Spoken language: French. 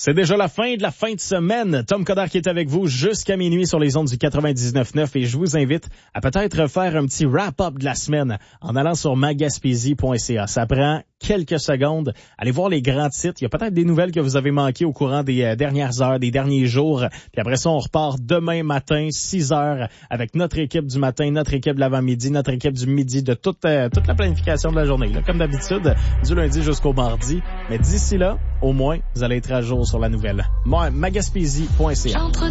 C'est déjà la fin de semaine. Tom Coderre qui est avec vous jusqu'à minuit sur les ondes du 99.9 et je vous invite à peut-être faire un petit wrap-up de la semaine en allant sur magaspésie.ca. Ça prend quelques secondes. Allez voir les grands titres. Il y a peut-être des nouvelles que vous avez manquées au courant des dernières heures, des derniers jours. Puis après ça, on repart demain matin, 6 heures, avec notre équipe du matin, notre équipe de l'avant-midi, notre équipe du midi, de toute la planification de la journée. Là, comme d'habitude, du lundi jusqu'au mardi. Mais d'ici là, au moins, vous allez être à jour sur la nouvelle. Moi, magaspésie.ca.